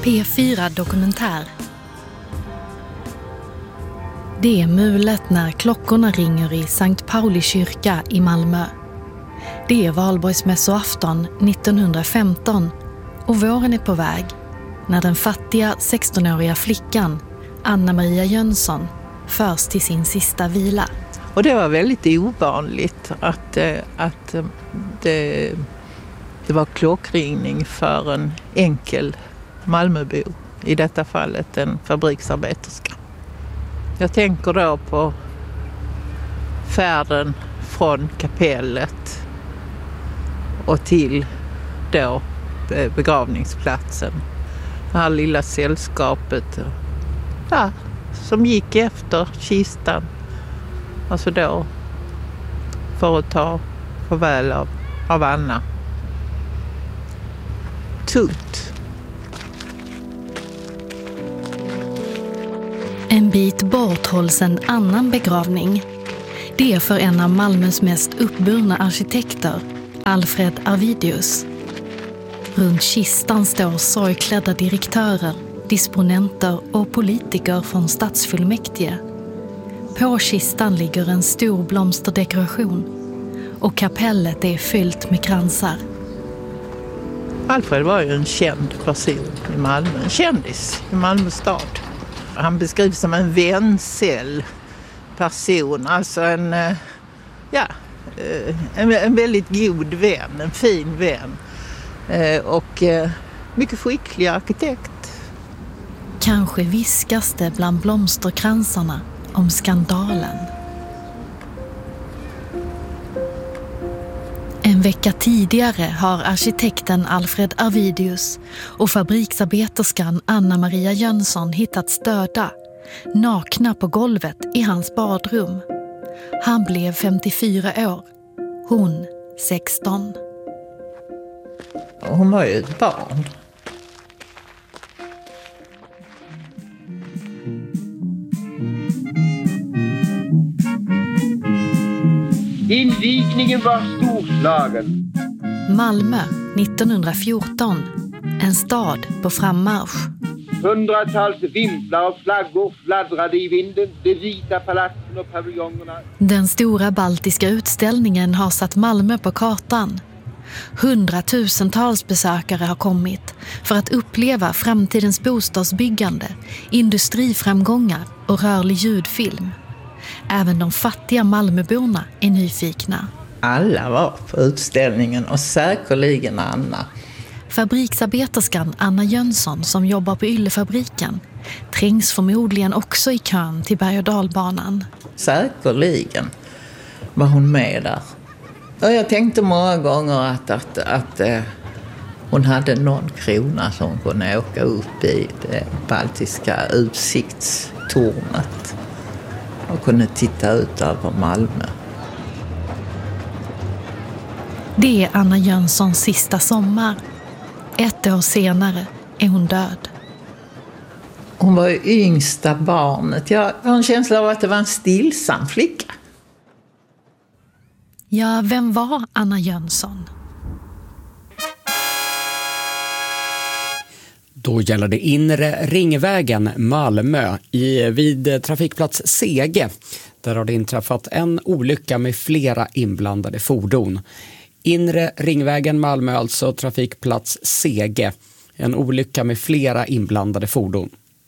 P4 Dokumentär. Det är mulet när klockorna ringer i Sankt Pauli kyrka i Malmö. Det är valborgsmässoafton 1915 och våren är på väg när den fattiga 16-åriga flickan Anna-Maria Jönsson förs till sin sista vila. Och det var väldigt ovanligt att det var klockringning för en enkel Malmöbo, i detta fallet en fabriksarbeterska. Jag tänker då på färden från kapellet och till då begravningsplatsen. Det här lilla sällskapet som gick efter kistan. Alltså då för att ta farväl av Anna. Tungt. En bit bort hålls en annan begravning. Det är för en av Malmös mest uppburna arkitekter, Alfred Arvidius. Runt kistan står sorgklädda direktörer, disponenter och politiker från stadsfullmäktige. På kistan ligger en stor blomsterdekoration och kapellet är fyllt med kransar. Alfred var ju en känd person i Malmö, en kändis i Malmö stad. Han beskrivs som en vänsel person, alltså en väldigt god vän, en fin vän och mycket skicklig arkitekt. Kanske viskas det bland blomsterkransarna om skandalen. En vecka tidigare har arkitekten Alfred Arvidius och fabriksarbeterskan Anna-Maria Jönsson hittats döda, nakna på golvet i hans badrum. Han blev 54 år, hon 16. Hon var ju ett barn. Invigningen var storslagen. Malmö 1914. En stad på frammarsch. Hundratals vimplar och flaggor fladdrade i vinden, de vita palatsen och paviljongerna. Den stora baltiska utställningen har satt Malmö på kartan. 100,000-tals besökare har kommit för att uppleva framtidens bostadsbyggande, industriframgångar och rörlig ljudfilm. Även de fattiga Malmöborna är nyfikna. Alla var på utställningen och säkerligen Anna. Fabriksarbeterskan Anna Jönsson som jobbar på Yllefabriken trängs förmodligen också i kön till berg- och dalbanan. Säkerligen var hon med där. Och jag tänkte många gånger att hon hade någon krona som hon kunde åka upp i det baltiska utsiktstornet och kunde titta ut över Malmö. Det är Anna Jönssons sista sommar. 1 år senare är hon död. Hon var ju yngsta barnet. Jag har en känsla av att det var en stillsam flicka. Ja, vem var Anna Jönsson? Då gäller det inre Ringvägen Malmö vid trafikplats Sege. Där har det inträffat en olycka med flera inblandade fordon. Inre Ringvägen Malmö, alltså trafikplats Sege. En olycka med flera inblandade fordon.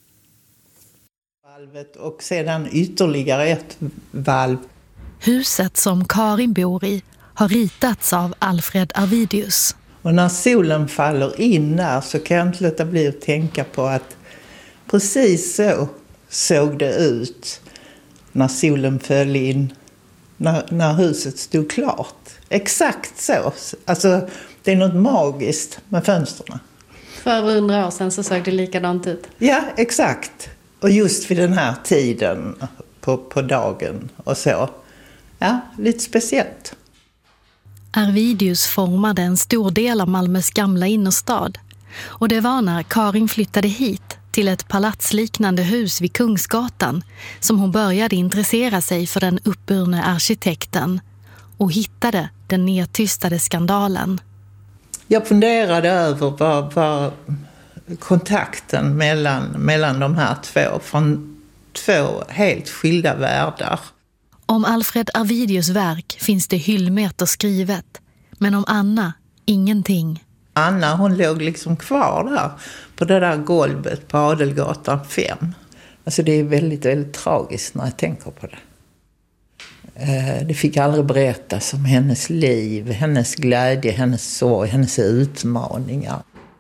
Och sedan ytterligare ett valv. Huset som Karin bor i har ritats av Alfred Arvidius. Och när solen faller in där så kan jag inte låta bli att tänka på att precis så såg det ut när solen föll in, när huset stod klart. Exakt så. Alltså det är något magiskt med fönsterna. För 100 år sedan så såg det likadant ut. Ja, exakt. Och just vid den här tiden på dagen och så. Ja, lite speciellt. Arvidius formade en stor del av Malmös gamla innerstad. Och det var när Karin flyttade hit till ett palatsliknande hus vid Kungsgatan som hon började intressera sig för den uppburne arkitekten och hittade den nedtystade skandalen. Jag funderade över kontakten mellan de här två från två helt skilda världar. Om Alfred Arvidius verk finns det hyllmeter skrivet, men om Anna ingenting. Anna, hon låg liksom kvar där på det där golvet på Adelgatan 5. Alltså det är väldigt, väldigt tragiskt när jag tänker på det. Det fick aldrig berättas om hennes liv, hennes glädje, hennes sorg, hennes utmaningar.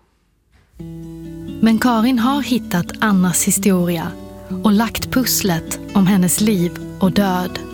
Men Karin har hittat Annas historia och lagt pusslet om hennes liv och död.